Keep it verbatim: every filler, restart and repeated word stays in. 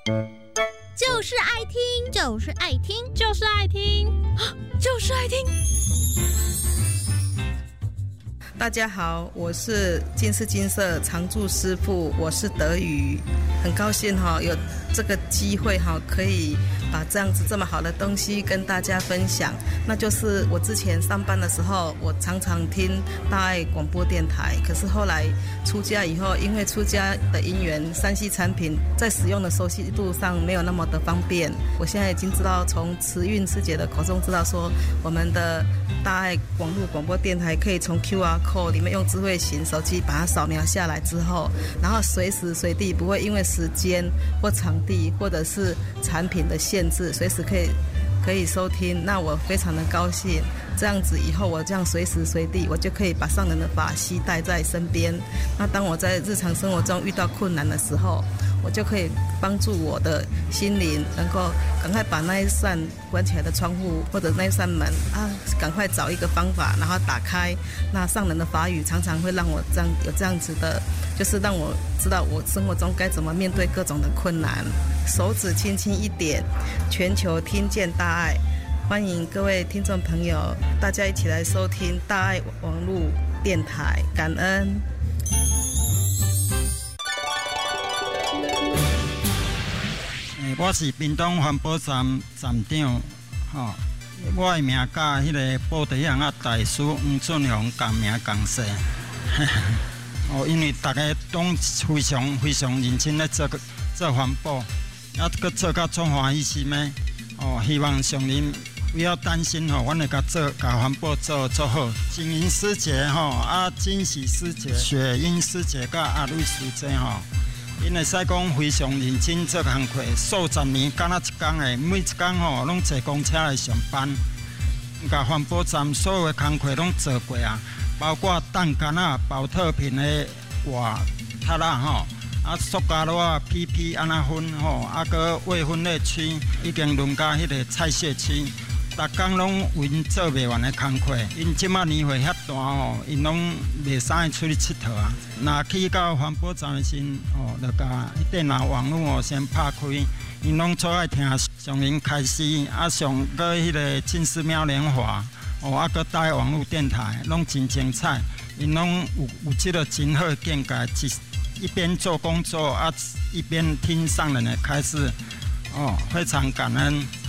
就是爱听， 就是爱听， 就是爱听， 就是爱听。 大家好，我是金氏金色常驻师傅，我是德宇，很高兴哈、哦、有这个机会哈、哦、可以把这样子这么好的东西跟大家分享。那就是我之前上班的时候，我常常听大爱广播电台，可是后来出家以后，因为出家的因缘，三 C 产品在使用的熟悉度上没有那么的方便。我现在已经知道，从慈韵师姐的口中知道说，我们的大爱网络广播电台可以从 Q R code 里面用智慧型手机把它扫描下来之后，然后随时随地不会因为时间或场地或者是产品的限制，随时可以可以收听。那我非常的高兴，这样子以后我这样随时随地我就可以把上人的法携带在身边。那当我在日常生活中遇到困难的时候，我就可以帮助我的心灵能够赶快把那一扇关起来的窗户或者那一扇门啊，赶快找一个方法然后打开。那上人的法语常常会让我这样有这样子的，就是让我知道我生活中该怎么面对各种的困难。手指轻轻一点，全球听见大爱。欢迎各位听众朋友，大家一起来收听大爱网络电台，感恩。 我是屏东环保站站长，吼，我的名甲迄个布袋巷啊大师黄俊雄同名同姓。哦，因为大家拢非常非常认真咧做做环保，啊，佮做甲足欢喜心的。哦，希望上人不要担心吼，阮会甲做甲环保做做好。景云师姐吼，啊，金喜师姐、雪英师姐甲阿瑞师姐吼。因会使讲非常认真做工课，数十年敢若一工的，每一工吼拢坐公车来上班，甲环保站所有的工课拢做过啊，包括蛋干啊、保特瓶的瓦塔啦吼，啊塑胶袋 P P 安那分吼，啊个未分类区已经轮到迄个菜屑区。逐工拢为因做袂完的工课，因即马年岁遐大吼，因拢袂使出去佚佗啊。若去到环保站的时吼，就甲电脑网络哦先拍开，因拢最爱听上人开始，啊上个迄个金丝喵莲花，哦啊个大网络电台拢真精彩，因拢有有即个真好的见解，一一边做工作啊一边听上人的开示，哦非常感恩。